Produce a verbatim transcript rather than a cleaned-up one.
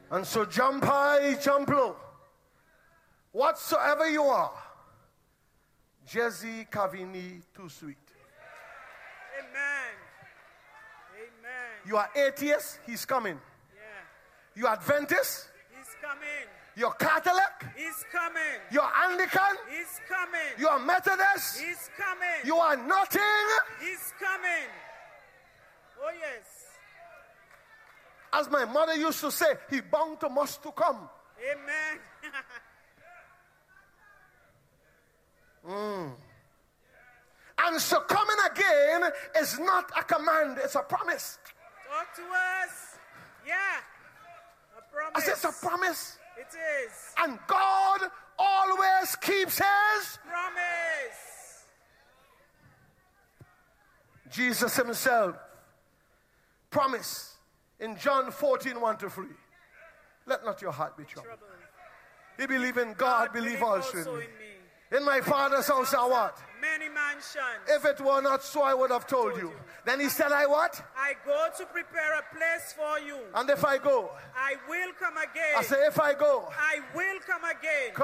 And so jump high, jump low. Whatsoever you are, Jesse Kavini too sweet. Amen. Amen. You are atheist, he's coming. Yeah. You are Adventist, He's coming. you're Catholic, He's coming. you're Anglican, He's coming. you're Methodist, He's coming. you are nothing. He's coming. Oh yes. As my mother used to say, he bound to must to come. Amen. Mm. And so coming again is not a command, it's a promise. Talk to us. Yeah. A promise. I said it's a promise. It is. And God always keeps his promise. Jesus himself promised in John fourteen, one to three. Let not your heart be troubled. You believe in God, God believe also in me. In me. In my Father's house are what? Many mansions. If it were not so, I would have told, told you. you. Then he said, I what? I go to prepare a place for you. And if I go? I will come again. I say, if I go? I will come again.